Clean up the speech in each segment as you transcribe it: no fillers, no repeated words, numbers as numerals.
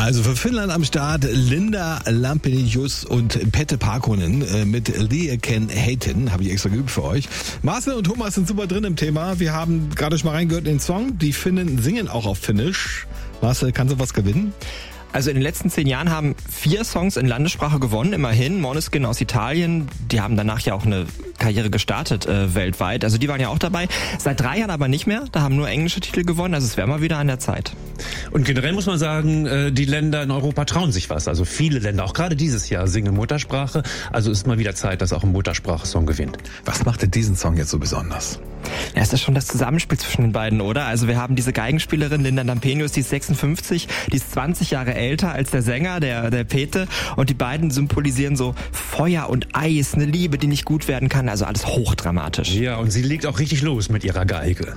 Also für Finnland am Start Linda Lampenius und Pette Parkonen mit Lieken Heitin, habe ich extra geübt für euch. Marcel und Thomas sind super drin im Thema. Wir haben gerade schon mal reingehört in den Song. Die Finnen singen auch auf Finnisch. Marcel, kannst du was gewinnen? Also in den letzten 10 Jahren haben 4 Songs in Landessprache gewonnen, immerhin. Måneskin aus Italien, die haben danach ja auch eine Karriere gestartet weltweit. Also die waren ja auch dabei. Seit 3 Jahren aber nicht mehr. Da haben nur englische Titel gewonnen. Also es wäre mal wieder an der Zeit. Und generell muss man sagen, die Länder in Europa trauen sich was. Also viele Länder, auch gerade dieses Jahr, singen Muttersprache. Also ist mal wieder Zeit, dass auch ein Muttersprache-Song gewinnt. Was macht denn diesen Song jetzt so besonders? Ja, ist das schon das Zusammenspiel zwischen den beiden, oder? Also wir haben diese Geigenspielerin Linda Lampenius, die ist 56, die ist 20 Jahre älter als der Sänger, der Pete. Und die beiden symbolisieren so Feuer und Eis, eine Liebe, die nicht gut werden kann. Also alles hochdramatisch. Ja, und sie legt auch richtig los mit ihrer Geige.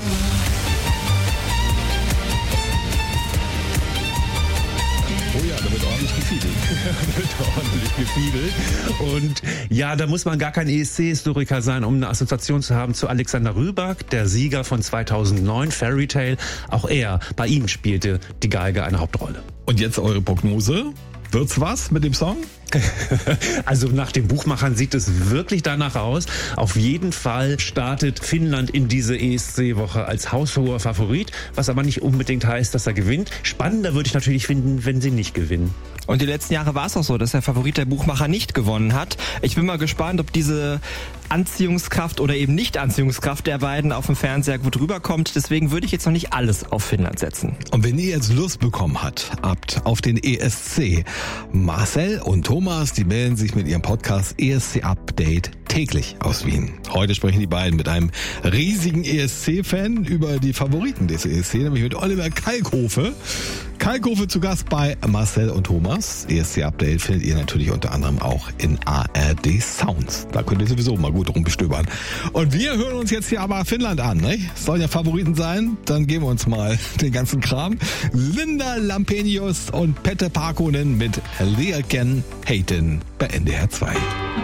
Oh ja, da wird ordentlich gefiedelt. Und ja, da muss man gar kein ESC-Historiker sein, um eine Assoziation zu haben zu Alexander Rybak, der Sieger von 2009, Fairy Tale. Auch er, bei ihm spielte die Geige eine Hauptrolle. Und jetzt eure Prognose? Wird's was mit dem Song? Also nach den Buchmachern sieht es wirklich danach aus. Auf jeden Fall startet Finnland in diese ESC-Woche als haushoher Favorit, was aber nicht unbedingt heißt, dass er gewinnt. Spannender würde ich natürlich finden, wenn sie nicht gewinnen. Und die letzten Jahre war es auch so, dass der Favorit der Buchmacher nicht gewonnen hat. Ich bin mal gespannt, ob diese Anziehungskraft oder eben Nicht-Anziehungskraft der beiden auf dem Fernseher gut rüberkommt. Deswegen würde ich jetzt noch nicht alles auf Finnland setzen. Und wenn ihr jetzt Lust bekommen habt auf den ESC, Marcel und Thomas, die melden sich mit ihrem Podcast ESC Update täglich aus Wien. Heute sprechen die beiden mit einem riesigen ESC-Fan über die Favoriten des ESC, nämlich mit Oliver Kalkofe. Kalkofe zu Gast bei Marcel und Thomas. ESC-Update findet ihr natürlich unter anderem auch in ARD Sounds. Da könnt ihr sowieso mal gut rumbestöbern. Und wir hören uns jetzt hier aber Finnland an, ne? Sollen ja Favoriten sein, dann geben wir uns mal den ganzen Kram. Linda Lampenius und Pette Parkonen mit Lieken Heitin bei NDR 2.